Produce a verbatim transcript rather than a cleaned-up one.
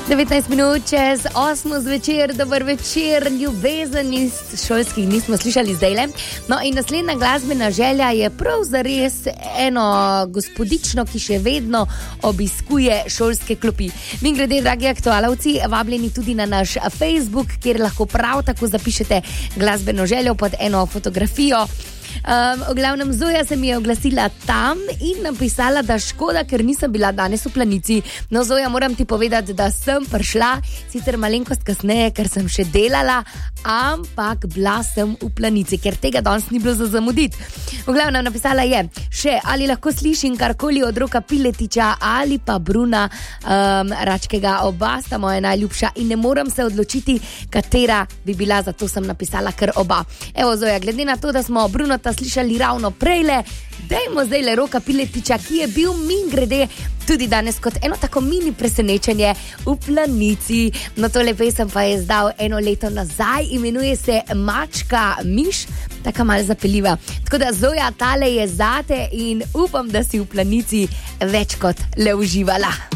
devetnajst minut čez osmo zvečer, dober večer, ljubezen iz šolskih nismo slišali zdajle. No in naslednja glasbena želja je prav zares eno gospodično, ki še vedno obiskuje šolske klopi. Mi grede, dragi aktualavci, vabljeni tudi na naš Facebook, kjer lahko prav tako zapišete glasbeno željo pod eno fotografijo. Um, v glavnem Zoja se mi je oglasila tam in napisala, da škoda, ker nisem bila danes v Planici. No, Zoja, moram ti povedati, da sem prišla, sicer malenkost kasneje, ker sem še delala, ampak bila sem v Planici, ker tega danes ni bilo za zamuditi. V glavnem napisala je še, ali lahko slišim karkoli od Roka Piletiča ali pa Bruna um, Račkega. Oba sta moja najljubša in ne moram se odločiti, katera bi bila, zato sem napisala kar oba. Evo, Zoja, glede na to, da smo Brunota slišali ravno prejle, dajmo zdajle Roka Piletiča, ki je bil min grede tudi danes kot eno tako mini presenečenje v Planici. No, tole pesem pa je zdal eno leto nazaj, imenuje se Mačka miš, taka malo zapeljiva. Tako da, Zoja, tale je zate in upam, da si v Planici več kot le uživala.